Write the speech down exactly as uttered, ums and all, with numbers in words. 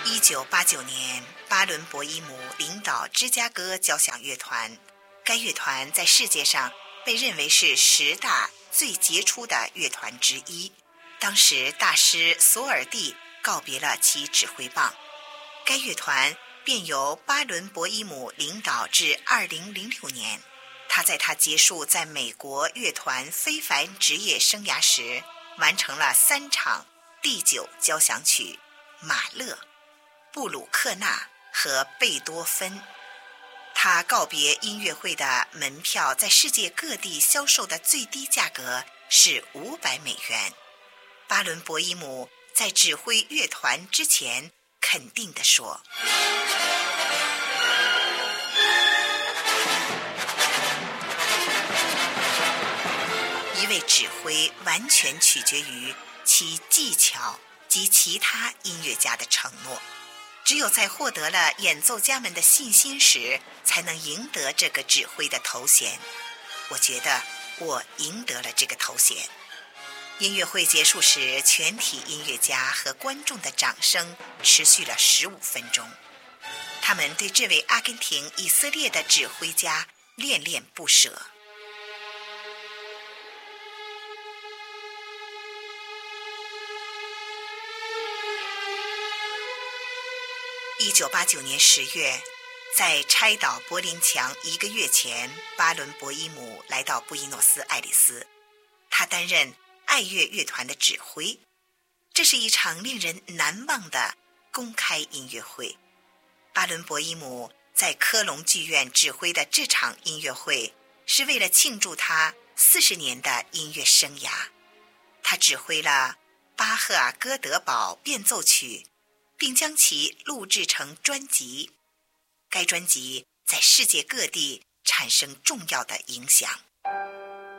一九八九年，巴伦博伊姆领导芝加哥交响乐团，该乐团在世界上被认为是十大最杰出的乐团之一。当时大师索尔蒂告别了其指挥棒，该乐团便由巴伦博伊姆领导至二零零六年。他在他结束在美国乐团非凡职业生涯时，完成了三场第九交响曲马勒、布鲁克纳和贝多芬。他告别音乐会的门票在世界各地销售的最低价格是五百美元。巴伦博伊姆在指挥乐团之前肯定地说，一位指挥完全取决于其技巧及其他音乐家的承诺，只有在获得了演奏家们的信心时，才能赢得这个指挥的头衔。我觉得我赢得了这个头衔。音乐会结束时，全体音乐家和观众的掌声持续了十五分钟。他们对这位阿根廷以色列的指挥家恋恋不舍。一九八九年十月，在拆倒柏林墙一个月前，巴伦博伊姆来到布宜诺斯艾利斯，他担任爱乐乐团的指挥。这是一场令人难忘的公开音乐会。巴伦博伊姆在科隆剧院指挥的这场音乐会，是为了庆祝他四十年的音乐生涯。他指挥了巴赫尔哥德堡变奏曲，并将其录制成专辑。该专辑在世界各地产生重要的影响。